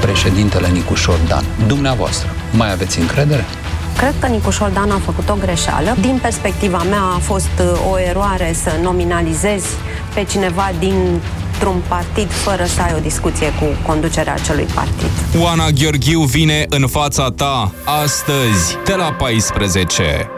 președintele Nicușor Dan. Dumneavoastră, mai aveți încredere? Cred că Nicușor Dan a făcut o greșeală. Din perspectiva mea a fost o eroare să nominalizezi pe cineva dintr-un partid fără să ai o discuție cu conducerea acelui partid. Oana Gheorghiu vine în fața ta astăzi de la 14.